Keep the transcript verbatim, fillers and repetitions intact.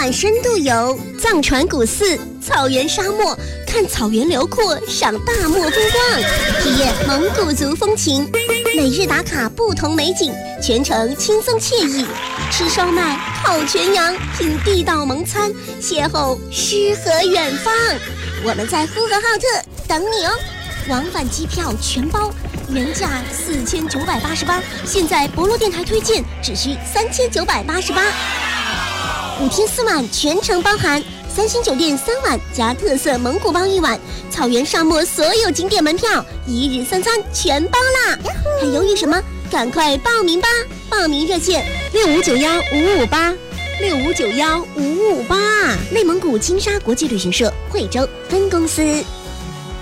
晚深度游，藏传古寺，草原沙漠，看草原辽阔，赏大漠风光，体验蒙古族风情。每日打卡不同美景，全程轻松惬意。吃烧麦，烤全羊，品地道蒙餐，邂逅诗和远方。我们在呼和浩特等你哦！往返机票全包，原价四千九百八十八，现在博洛电台推荐只需三千九百八十八。五天四晚全程包含，三星酒店三晚加特色蒙古包一晚，草原沙漠所有景点门票，一日三餐全包啦！还犹豫什么？赶快报名吧！报名热线六五九幺五五八六五九幺五五八，内蒙古金沙国际旅行社惠州分公司。